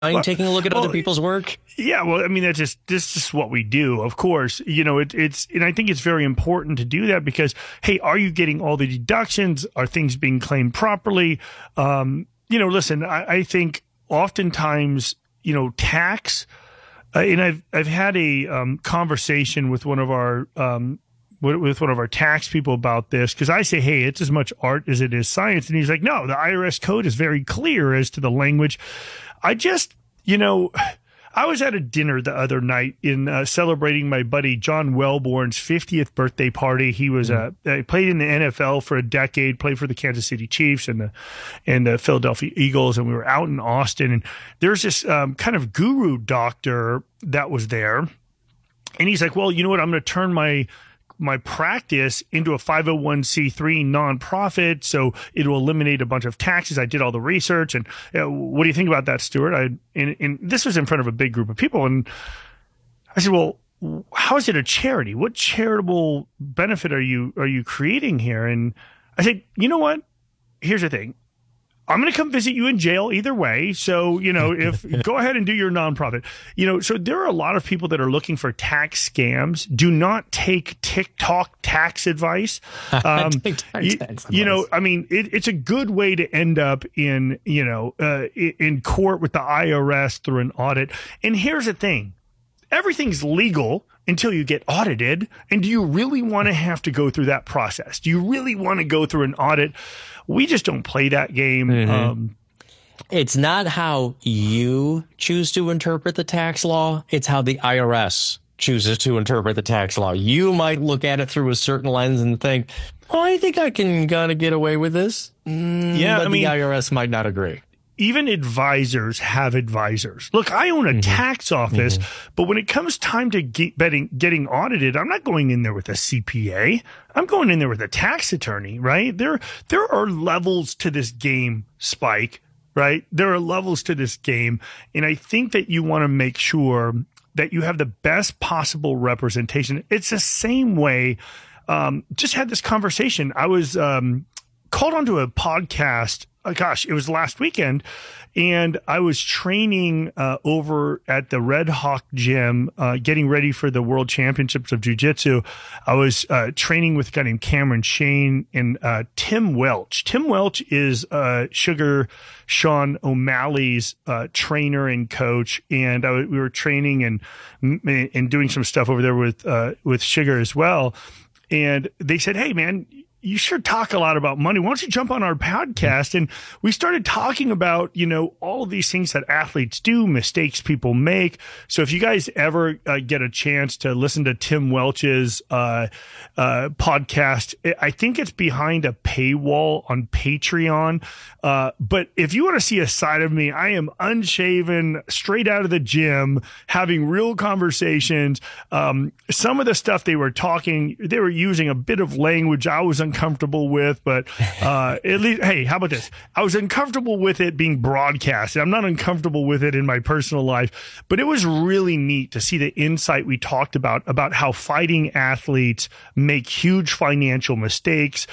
taking a look at other people's work? Yeah, well, I mean, this is just what we do. Of course, it's and I think it's very important to do that because, hey, are you getting all the deductions? Are things being claimed properly? Listen, I think oftentimes, tax, and I've had a conversation with one of our tax people about this because I say, hey, it's as much art as it is science. And he's like, no, the IRS code is very clear as to the language. I just, I was at a dinner the other night in celebrating my buddy John Wellborn's 50th birthday party. He was played in the NFL for a decade, played for the Kansas City Chiefs and the Philadelphia Eagles, and we were out in Austin. And there's this kind of guru doctor that was there, and he's like, well, you know what? I'm going to turn my practice into a 501c3 nonprofit, so it will eliminate a bunch of taxes. I did all the research, and what do you think about that, Stuart? And this was in front of a big group of people, and I said, well, how is it a charity? What charitable benefit are you creating here? And I said, you know what? Here's the thing. I'm going to come visit you in jail either way. So, if go ahead and do your nonprofit, so there are a lot of people that are looking for tax scams. Do not take TikTok tax advice. I mean, it's a good way to end up in court with the IRS through an audit. And here's the thing. Everything's legal until you get audited. And do you really want to have to go through that process? Do you really want to go through an audit? We just don't play that game. Mm-hmm. It's not how you choose to interpret the tax law. It's how the IRS chooses to interpret the tax law. You might look at it through a certain lens and think, oh, I think I can kind of get away with this. But the IRS might not agree. Even advisors have advisors. Look, I own a tax office, but when it comes time to getting audited, I'm not going in there with a CPA. I'm going in there with a tax attorney, right? There are levels to this game, Spike, right? There are levels to this game. And I think that you want to make sure that you have the best possible representation. It's the same way. Just had this conversation. I was called onto a podcast. It was last weekend, and I was training over at the Red Hawk Gym, getting ready for the World Championships of Jiu-Jitsu. I was training with a guy named Cameron Shane and Tim Welch. Tim Welch is Sugar Sean O'Malley's trainer and coach, and we were training and doing some stuff over there with Sugar as well. And they said, hey, man, you sure talk a lot about money. Why don't you jump on our podcast? And we started talking about, all of these things that athletes do, mistakes people make. So if you guys ever get a chance to listen to Tim Welch's podcast, I think it's behind a paywall on Patreon. But if you want to see a side of me, I am unshaven, straight out of the gym, having real conversations. Some of the stuff they were using a bit of language I was uncomfortable with, but at least, hey, how about this? I was uncomfortable with it being broadcasted. I'm not uncomfortable with it in my personal life, but it was really neat to see the insight we talked about how fighting athletes make huge financial mistakes.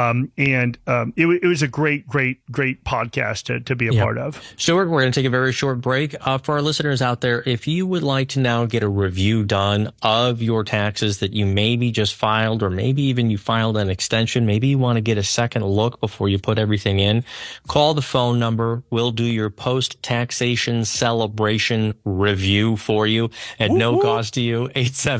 It was a great podcast to be a part of. Stuart, we're going to take a very short break. For our listeners out there, if you would like to now get a review done of your taxes that you maybe just filed, or maybe even you filed an extension, maybe you want to get a second look before you put everything in, call the phone number. We'll do your post-taxation celebration review for you at no cost to you,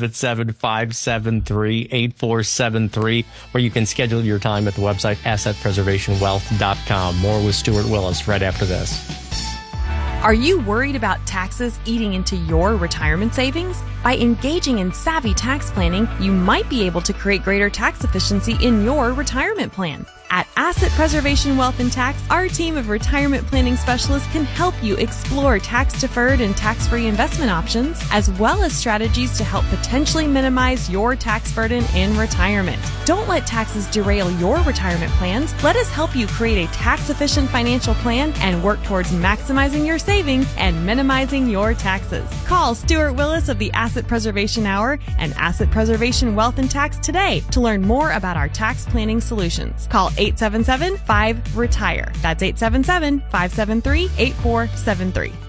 877-573-8473, or you can schedule your time at the website assetpreservationwealth.com. More with Stuart Willis right after this. Are you worried about taxes eating into your retirement savings? By engaging in savvy tax planning, you might be able to create greater tax efficiency in your retirement plan. At Asset Preservation Wealth and Tax, our team of retirement planning specialists can help you explore tax-deferred and tax-free investment options, as well as strategies to help potentially minimize your tax burden in retirement. Don't let taxes derail your retirement plans. Let us help you create a tax-efficient financial plan and work towards maximizing your savings and minimizing your taxes. Call Stuart Willis of the Asset Preservation Hour and Asset Preservation Wealth and Tax today to learn more about our tax planning solutions. Call 877-5-RETIRE. That's 877-573-8473.